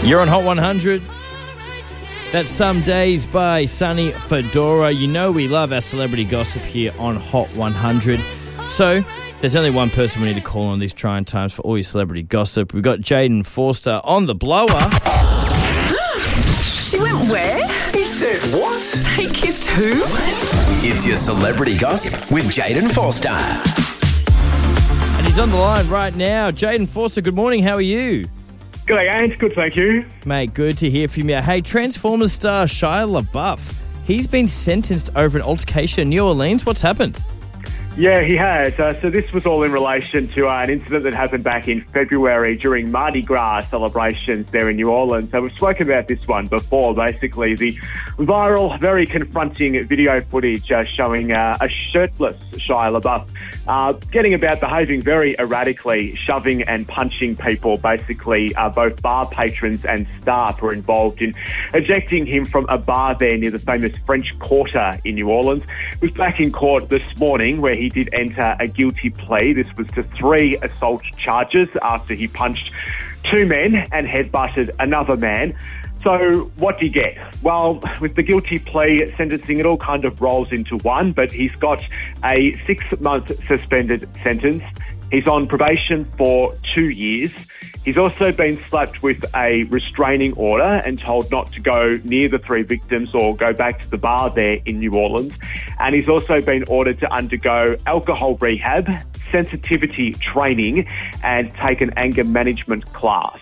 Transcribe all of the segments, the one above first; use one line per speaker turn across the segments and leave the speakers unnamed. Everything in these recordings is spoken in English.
You're on Hot 100. That's Some Days by Sonny Fedora. You know we love our celebrity gossip here on Hot 100. So, there's only one person we need to call on these trying times for all your celebrity gossip. We've got Jaden Forster on the blower.
She went where?
He said what?
They kissed who?
It's your celebrity gossip with Jaden Forster.
And he's on the line right now. Jaden Forster, good morning. How are you?
G'day, Ant. Good, thank you.
Mate, good to hear from you. Hey, Transformers star Shia LaBeouf. He's been sentenced over an altercation in New Orleans. What's happened?
Yeah, he has. So this was all in relation to an incident that happened back in February during Mardi Gras celebrations there in New Orleans. So we've spoken about this one before, basically the viral, very confronting video footage showing a shirtless Shia LaBeouf getting about, behaving very erratically, shoving and punching people. Basically, both bar patrons and staff were involved in ejecting him from a bar there near the famous French Quarter in New Orleans. He was back in court this morning where he did enter a guilty plea. This was to 3 assault charges after he punched 2 men and headbutted another man. So what do you get? Well, with the guilty plea sentencing, it all kind of rolls into one, but he's got a 6-month suspended sentence. He's on probation for 2 years. He's also been slapped with a restraining order and told not to go near the 3 victims or go back to the bar there in New Orleans. And he's also been ordered to undergo alcohol rehab, sensitivity training, and take an anger management class.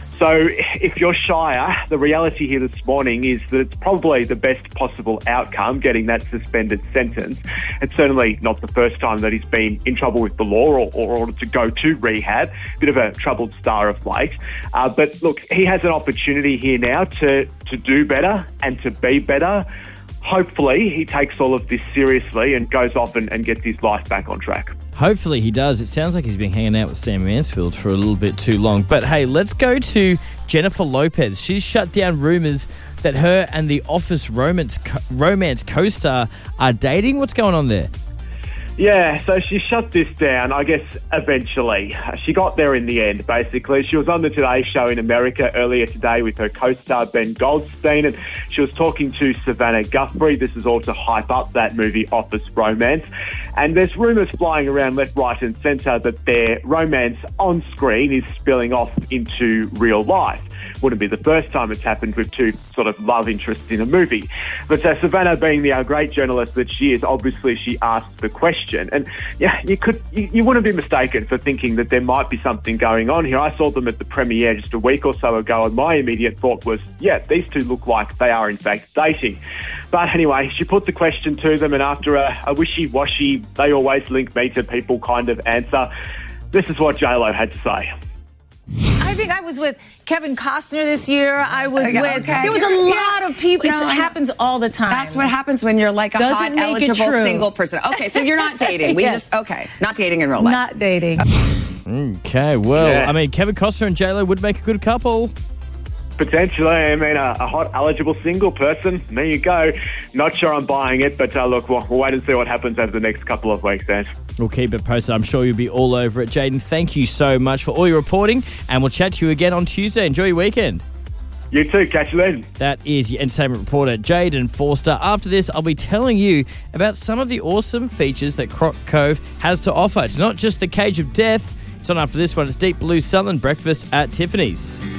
So if you're Shia, the reality here this morning is that it's probably the best possible outcome, getting that suspended sentence. It's certainly not the first time that he's been in trouble with the law or ordered to go to rehab. Bit of a troubled star of late. But look, he has an opportunity here now to do better and to be better. Hopefully he takes all of this seriously and goes off and gets his life back on track.
Hopefully he does. It sounds like he's been hanging out with Sam Mansfield for a little bit too long. But hey, let's go to Jennifer Lopez. She's shut down rumours that her and the Office romance co-star are dating. What's going on there?
Yeah, so she shut this down, I guess, eventually. She got there in the end, basically. She was on the Today Show in America earlier today with her co-star Ben Goldstein, and she was talking to Savannah Guthrie. This is all to hype up that movie Office Romance. And there's rumours flying around left, right and centre that their romance on screen is spilling off into real life. Wouldn't be the first time it's happened with 2 sort of love interests in a movie. But Savannah, being the great journalist that she is, obviously she asked the question. And yeah, you wouldn't be mistaken for thinking that there might be something going on here. I saw them at the premiere just a week or so ago, and my immediate thought was, yeah, these 2 look like they are in fact dating. But anyway, she put the question to them, and after a wishy-washy, they always link me to people kind of answer, this is what J-Lo had to say.
I think I was with Kevin Costner this year. I was
Okay,
with...
okay.
There was a lot of people.
No,
it happens all the time.
That's what happens when you're like a
Doesn't
hot,
make it
eligible,
true.
single person. Okay, so you're not dating.
Yes.
Not dating in real life.
Not dating.
Okay, well,
Yeah.
I mean, Kevin Costner and J-Lo would make a good couple.
Potentially, I mean, a hot, eligible single person. There you go. Not sure I'm buying it, but look, we'll wait and see what happens over the next couple of weeks, Ed.
We'll keep it posted. I'm sure you'll be all over it. Jaden, thank you so much for all your reporting, and we'll chat to you again on Tuesday. Enjoy your weekend.
You too. Catch you then.
That is your entertainment reporter, Jaden Forster. After this, I'll be telling you about some of the awesome features that Croc Cove has to offer. It's not just the cage of death. It's on after this one. It's Deep Blue Southern Breakfast at Tiffany's.